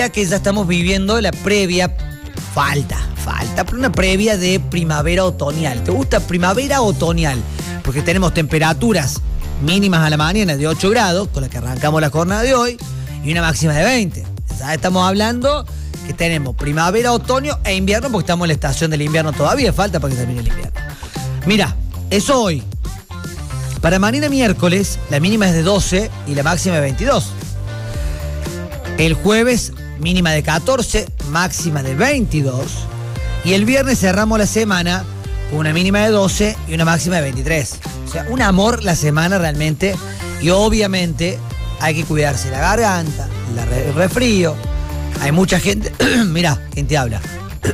que ya estamos viviendo la previa, falta, pero una previa de primavera otoñal. ¿Te gusta primavera otoñal? Porque tenemos temperaturas mínimas a la mañana de 8 grados, con las que arrancamos la jornada de hoy, y una máxima de 20. Ya estamos hablando que tenemos primavera, otoño e invierno, porque estamos en la estación del invierno todavía, falta para que termine el invierno. Mira, eso hoy. Para mañana miércoles, la mínima es de 12 y la máxima de 22. El jueves, mínima de 14, máxima de 22. Y el viernes cerramos la semana con una mínima de 12 y una máxima de 23. O sea, un amor la semana realmente. Y obviamente hay que cuidarse la garganta, el resfrío. Hay mucha gente... Mirá, ¿quién te habla?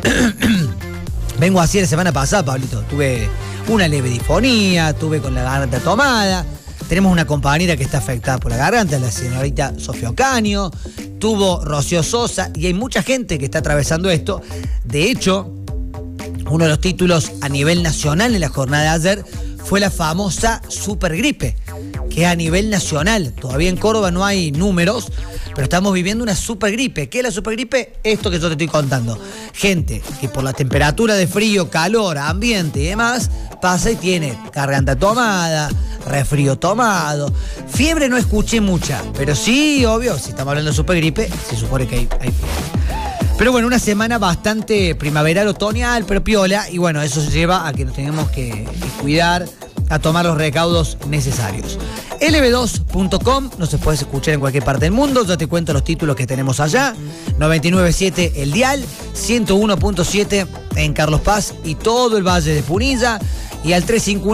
Vengo así la semana pasada, Pablito. Tuve una leve disfonía, tuve con la garganta tomada. Tenemos una compañera que está afectada por la garganta, la señorita Sofía Ocaño. Tuvo Rocío Sosa y hay mucha gente que está atravesando esto. De hecho, uno de los títulos a nivel nacional en la jornada de ayer fue la famosa supergripe, que es a nivel nacional. Todavía en Córdoba no hay números, pero estamos viviendo una supergripe. ¿Qué es la supergripe? Esto que yo te estoy contando. Gente que por la temperatura de frío, calor, ambiente y demás, pasa y tiene garganta tomada, resfrío tomado. Fiebre no escuché mucha, pero sí, obvio, si estamos hablando de supergripe, se supone que hay fiebre. Pero bueno, una semana bastante primaveral, otoñal, pero piola, y bueno, eso se lleva a que nos tengamos que cuidar, a tomar los recaudos necesarios. lb2.com, nos puedes escuchar en cualquier parte del mundo, ya te cuento los títulos que tenemos allá. 99.7 El Dial, 101.7 en Carlos Paz y todo el Valle de Punilla, y al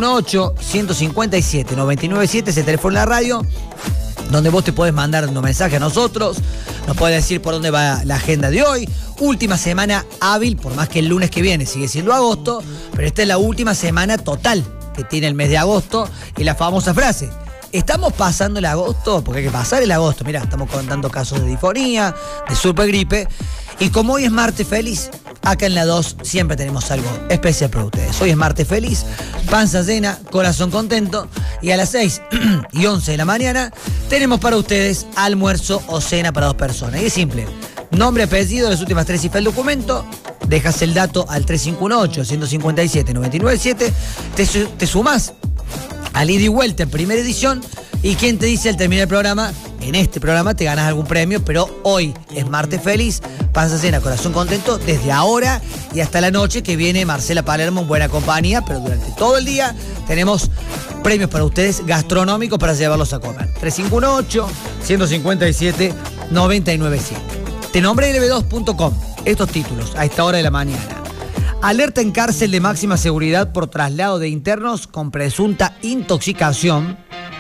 3518-157-997 ese teléfono en la radio, donde vos te podés mandar un mensaje a nosotros, nos podés decir por dónde va la agenda de hoy. Última semana hábil, por más que el lunes que viene sigue siendo agosto, pero esta es la última semana total que tiene el mes de agosto, y la famosa frase: ¿estamos pasando el agosto? Porque hay que pasar el agosto. Mirá, estamos contando casos de disfonía, de supergripe, y como hoy es martes feliz, acá en la 2 siempre tenemos algo especial para ustedes. Hoy es martes feliz, panza llena, corazón contento, y a las 6:11 de la mañana tenemos para ustedes almuerzo o cena para 2 personas. Y es simple: nombre, apellido, las últimas 3 cifras del documento, dejas el dato al 3518-157-997, te sumás al ida y vuelta en primera edición, y quien te dice al terminar el programa, en este programa te ganas algún premio, pero hoy es martes feliz, panza cena, corazón contento, desde ahora y hasta la noche, que viene Marcela Palermo en buena compañía, pero durante todo el día tenemos premios para ustedes gastronómicos para llevarlos a comer. 3518-157-997. Te nombré lb2.com, estos títulos a esta hora de la mañana. Alerta en cárcel de máxima seguridad por traslado de internos con presunta intoxicación.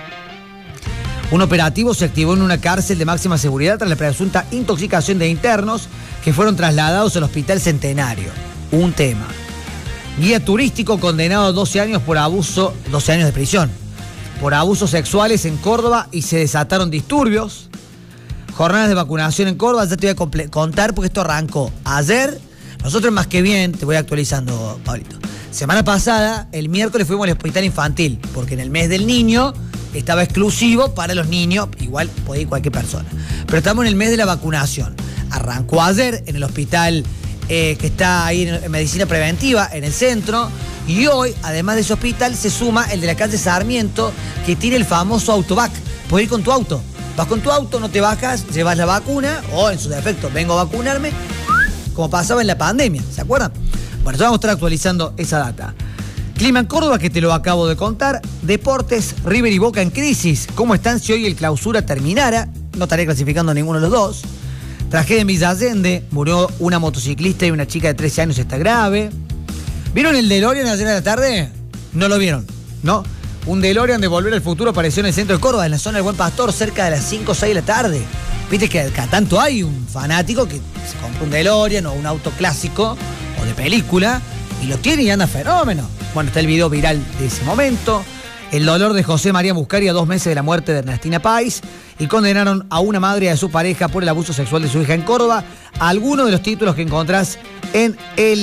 Un operativo se activó en una cárcel de máxima seguridad tras la presunta intoxicación de internos que fueron trasladados al Hospital Centenario. Un tema. Guía turístico condenado a 12 años por abuso, 12 años de prisión, por abusos sexuales en Córdoba, y se desataron disturbios. Jornadas de vacunación en Córdoba, ya te voy a contar porque esto arrancó ayer. Nosotros más que bien, te voy actualizando, Pablito. Semana pasada, el miércoles fuimos al hospital infantil, porque en el mes del niño estaba exclusivo para los niños, igual podía ir cualquier persona. Pero estamos en el mes de la vacunación. Arrancó ayer en el hospital que está ahí en medicina preventiva, en el centro, y hoy, además de ese hospital, se suma el de la calle Sarmiento, que tiene el famoso autovac. Puedes ir con tu auto. Vas con tu auto, no te bajas, llevas la vacuna, o en su defecto, vengo a vacunarme, como pasaba en la pandemia, ¿se acuerdan? Bueno, ya vamos a estar actualizando esa data. Clima en Córdoba, que te lo acabo de contar. Deportes, River y Boca en crisis. ¿Cómo están si hoy el clausura terminara? No estaré clasificando a ninguno de los dos. Tragedia en Villa Allende, murió una motociclista y una chica de 13 años está grave. ¿Vieron el DeLorean ayer a la tarde? No lo vieron, ¿no? Un DeLorean de Volver al Futuro apareció en el centro de Córdoba, en la zona del Buen Pastor, cerca de las 5 o 6 de la tarde. Viste que acá tanto hay un fanático que se compra un DeLorean o un auto clásico o de película y lo tiene y anda fenómeno. Bueno, está el video viral de ese momento. El dolor de José María Muscari a 2 meses de la muerte de Ernestina Pais, y condenaron a una madre y a su pareja por el abuso sexual de su hija en Córdoba. Algunos de los títulos que encontrás en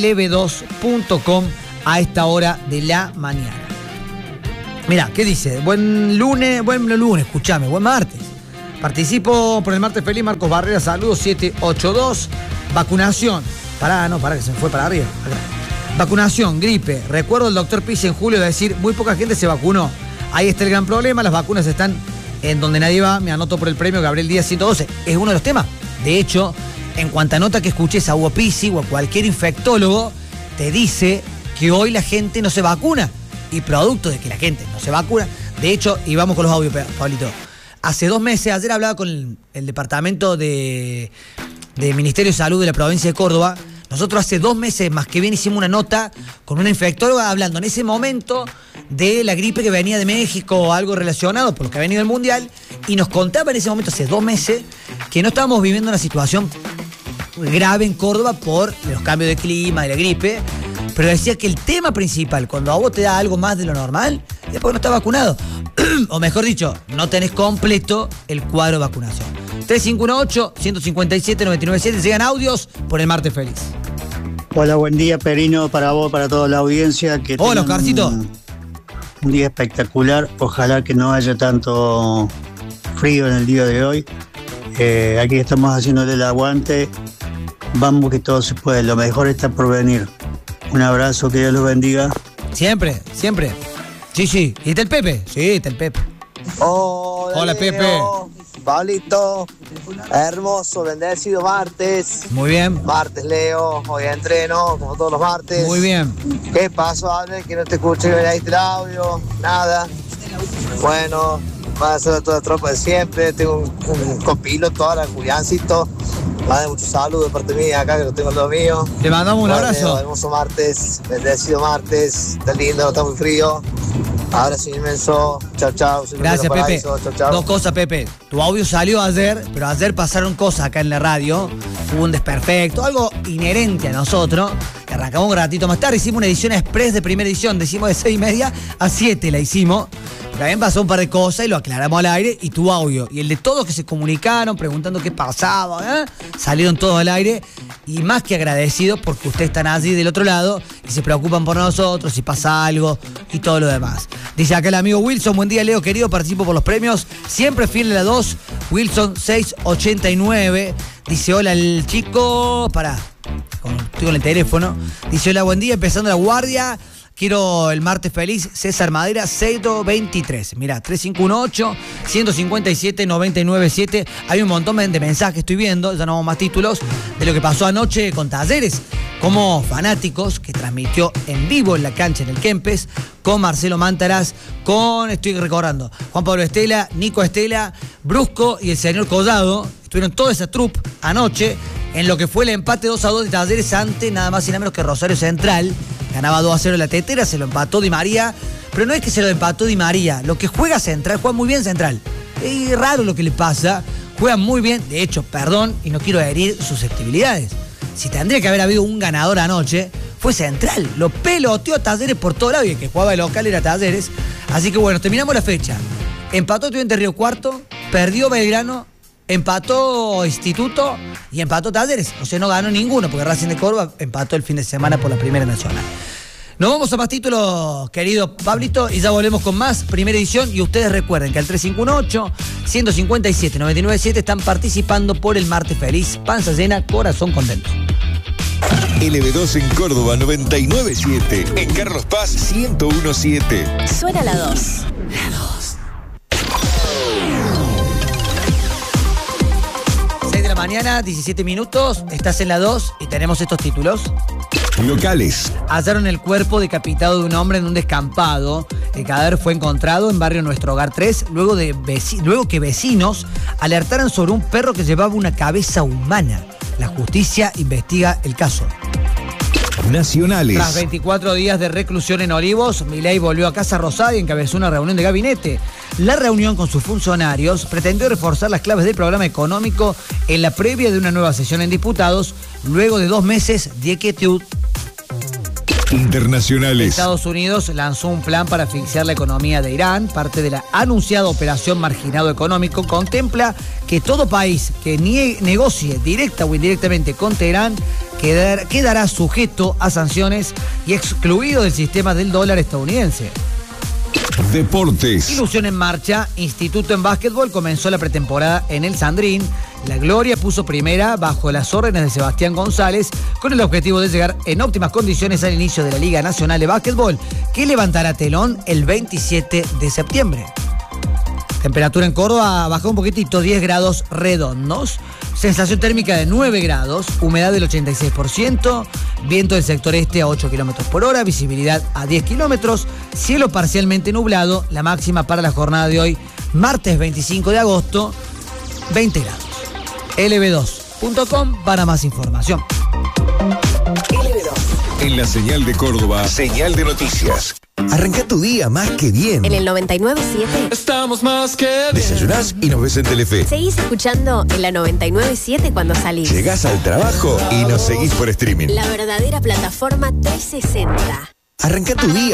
lb2.com a esta hora de la mañana. Mirá, ¿qué dice? Buen lunes, escuchame, buen martes. Participo por el martes feliz, Marcos Barrera, saludos, 782. Vacunación. Pará que se me fue para arriba. Acá. Vacunación, gripe. Recuerdo el doctor Pizzi en julio decir, muy poca gente se vacunó. Ahí está el gran problema, las vacunas están en donde nadie va. Me anoto por el premio Gabriel Díaz 112. Es uno de los temas. De hecho, en cuanta nota que escuches a Hugo Pizzi o a cualquier infectólogo, te dice que hoy la gente no se vacuna. Y producto de que la gente no se vacuna, de hecho, y vamos con los audios, Pablito. Hace 2 meses, ayer hablaba con el departamento de Ministerio de Salud de la provincia de Córdoba. Nosotros hace 2 meses más que bien hicimos una nota con una infectóloga hablando en ese momento de la gripe que venía de México o algo relacionado por lo que ha venido el Mundial, y nos contaba en ese momento, hace 2 meses, que no estábamos viviendo una situación grave en Córdoba por los cambios de clima, de la gripe, pero decía que el tema principal, cuando a vos te da algo más de lo normal, es porque no estás vacunado. O mejor dicho, no tenés completo el cuadro de vacunación. 3518-157-997, llegan audios por el martes feliz. Hola, buen día, Perino, para vos, para toda la audiencia. Hola, Oscarcito. Un día espectacular, ojalá que no haya tanto frío en el día de hoy. Aquí estamos haciéndole el aguante, vamos que todo se puede, lo mejor está por venir. Un abrazo, que Dios los bendiga. Siempre, siempre. Sí. ¿Y está el Pepe? Sí, está el Pepe. Hola, Pepe. Pablito, hermoso, bendecido martes. Muy bien. Martes, Leo, hoy entreno, como todos los martes. Muy bien. ¿Qué pasó, Ale? Que no te escuché, me diste el audio, nada. Bueno, va a ser toda la tropa de siempre. Tengo un copiloto ahora, Juliancito. Mande muchos saludos de parte mía acá, que lo tengo todo mío. Le mandamos un abrazo. Hermoso martes, bendecido martes. Está lindo, está muy frío. Ahora sí, inmenso. Chao. Gracias, Pepe. Chao. 2 cosas, Pepe. Tu audio salió ayer, pero ayer pasaron cosas acá en la radio. Hubo un desperfecto, algo inherente a nosotros. Que arrancamos un ratito más tarde. Hicimos una edición express de primera edición. Decimos de 6:30 a 7 la hicimos. También pasó un par de cosas y lo aclaramos al aire. Y tu audio y el de todos que se comunicaron preguntando qué pasaba, salieron todos al aire. Y más que agradecidos porque ustedes están allí del otro lado y se preocupan por nosotros, si pasa algo y todo lo demás. Dice acá el amigo Wilson, buen día, Leo, querido, participo por los premios. Siempre fiel a la 2, Wilson 689. Dice, hola el chico, estoy con el teléfono. Dice, hola, buen día, empezando la guardia. Quiero el martes feliz, César Madera, 623. Mirá, 3518-157-997. Hay un montón de mensajes que estoy viendo, ya no vamos más títulos, de lo que pasó anoche con Talleres, como fanáticos que transmitió en vivo en la cancha en el Kempes, con Marcelo Mántaras, estoy recordando, Juan Pablo Estela, Nico Estela, Brusco y el señor Collado. Estuvieron toda esa troupe anoche en lo que fue el empate 2-2 de Talleres ante nada más y nada menos que Rosario Central. Ganaba 2-0 la Tetera, se lo empató Di María. Pero no es que se lo empató Di María. Lo que juega Central, juega muy bien Central. Es raro lo que le pasa. Juega muy bien. De hecho, perdón, y no quiero herir susceptibilidades. Si tendría que haber habido un ganador anoche, fue Central. Lo peloteó a Talleres por todo lado. Y el que jugaba de local era Talleres. Así que bueno, terminamos la fecha. Empató Estudiantes Río Cuarto, perdió Belgrano, empató Instituto y empató Talleres. O sea, no ganó ninguno, porque Racing de Córdoba empató el fin de semana por la Primera Nacional. Nos vamos a más títulos, querido Pablito, y ya volvemos con más primera edición. Y ustedes recuerden que al 3518-157-997 están participando por el martes feliz. Panza llena, corazón contento. LB2 en Córdoba 997. En Carlos Paz 1017. Suena la 2. La 2. 6 de la mañana, 17 minutos. Estás en la 2 y tenemos estos títulos. Locales. Hallaron el cuerpo decapitado de un hombre en un descampado. El cadáver fue encontrado en barrio Nuestro Hogar 3, luego que vecinos alertaran sobre un perro que llevaba una cabeza humana. La justicia investiga el caso. Nacionales. Tras 24 días de reclusión en Olivos, Milei volvió a Casa Rosada y encabezó una reunión de gabinete. La reunión con sus funcionarios pretendió reforzar las claves del programa económico en la previa de una nueva sesión en diputados, luego de 2 meses de quietud. Internacionales. Estados Unidos lanzó un plan para asfixiar la economía de Irán. Parte de la anunciada operación Marginado Económico contempla que todo país que negocie directa o indirectamente con Teherán quedará sujeto a sanciones y excluido del sistema del dólar estadounidense. Deportes. Ilusión en marcha, Instituto en básquetbol comenzó la pretemporada en el Sandrín. La Gloria puso primera bajo las órdenes de Sebastián González con el objetivo de llegar en óptimas condiciones al inicio de la Liga Nacional de Básquetbol, que levantará telón el 27 de septiembre. Temperatura en Córdoba bajó un poquitito, 10 grados redondos. Sensación térmica de 9 grados, humedad del 86%, viento del sector este a 8 kilómetros por hora, visibilidad a 10 kilómetros, cielo parcialmente nublado, la máxima para la jornada de hoy, martes 25 de agosto, 20 grados. lb2.com para más información. LB2. En la señal de Córdoba, señal de noticias. Arranca tu día más que bien. En el 99.7 estamos más que bien. Desayunás y nos ves en Telefe. Seguís escuchando en la 99.7 cuando salís. Llegás al trabajo y nos seguís por streaming. La verdadera plataforma 360. Arranca tu día